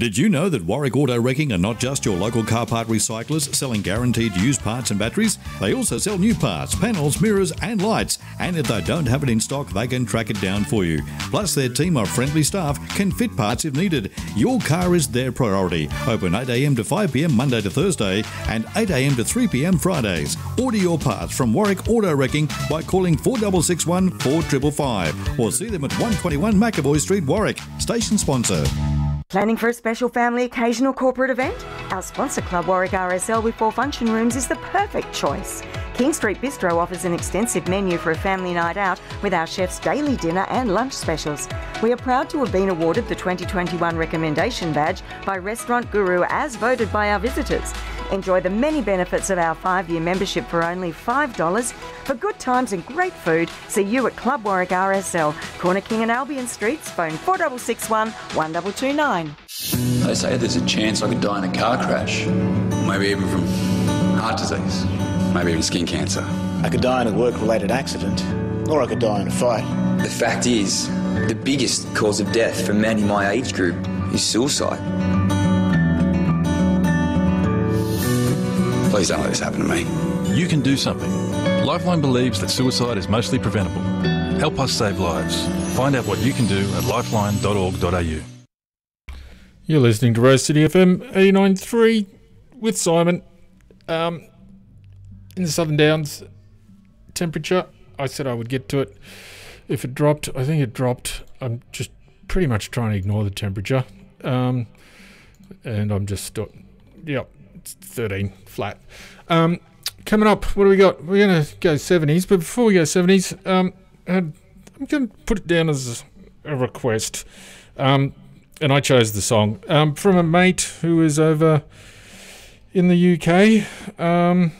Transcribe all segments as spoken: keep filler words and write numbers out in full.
Did you know that Warwick Auto Wrecking are not just your local car part recyclers selling guaranteed used parts and batteries? They also sell new parts, panels, mirrors and lights, and if they don't have it in stock, they can track it down for you. Plus, their team of friendly staff can fit parts if needed. Your car is their priority. Open eight a m to five p m Monday to Thursday and eight a m to three p m Fridays. Order your parts from Warwick Auto Wrecking by calling four six six one, four five five five or see them at one twenty-one McAvoy Street, Warwick. Station sponsor. Planning for a special family occasion or corporate event? Our sponsor club, Warwick R S L with four function rooms, is the perfect choice. King Street Bistro offers an extensive menu for a family night out with our chef's daily dinner and lunch specials. We are proud to have been awarded the twenty twenty-one Recommendation Badge by Restaurant Guru as voted by our visitors. Enjoy the many benefits of our five-year membership for only five dollars. For good times and great food, see you at Club Warwick R S L, Corner King and Albion Streets, phone four six six one, one two two nine. They say there's a chance I could die in a car crash. Maybe even from heart disease. Maybe even skin cancer. I could die in a work-related accident, or I could die in a fight. The fact is, the biggest cause of death for men in my age group is suicide. Please don't let this happen to me. You can do something. Lifeline believes that suicide is mostly preventable. Help us save lives. Find out what you can do at lifeline dot org dot a u. You're listening to Rose City F M eighty-nine point three with Simon. Um, in the Southern Downs, temperature, I said I would get to it. If it dropped, I think it dropped. I'm just pretty much trying to ignore the temperature. Um, and I'm just, uh, yep, it's thirteen flat. Um, coming up, what do we got? We're going to go seventies, but before we go seventies, um, I'm going to put it down as a request. Um, and I chose the song um, from a mate who is over in the U K. Um,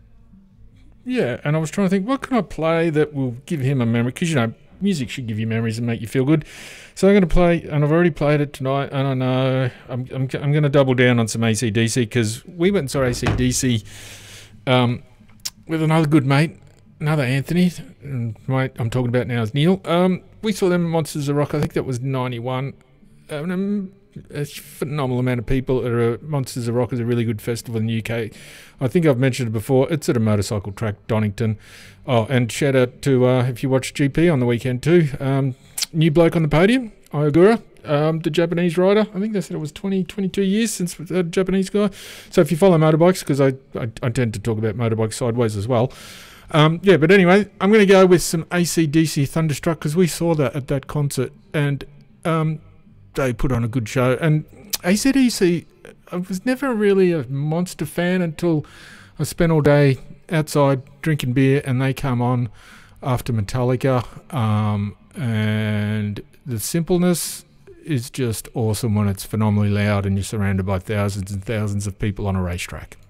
yeah, and I was trying to think, what can I play that will give him a memory? Because, you know, music should give you memories and make you feel good. So I'm going to play, and I've already played it tonight, and I know I'm I'm, I'm going to double down on some A C D C, because we went and saw A C D C um, with another good mate, another Anthony, and mate I'm talking about now is Neil. Um, we saw them at Monsters of Rock, I think that was ninety-one. Um, a phenomenal amount of people. At Monsters of Rock is a really good festival in the U K. I think I've mentioned it before. It's at a motorcycle track, Donington. Oh, and shout out to, uh, if you watch G P on the weekend too, um, new bloke on the podium, Iogura, um, the Japanese rider. I think they said it was twenty, twenty-two years since a Japanese guy. So if you follow motorbikes, because I, I, I tend to talk about motorbikes sideways as well. Um, yeah, but anyway, I'm going to go with some A C D C Thunderstruck, because we saw that at that concert, and um, they put on a good show. And A C D C, I was never really a Monster fan until I spent all day outside drinking beer, and they come on after Metallica, um, and the simpleness is just awesome when it's phenomenally loud and you're surrounded by thousands and thousands of people on a racetrack.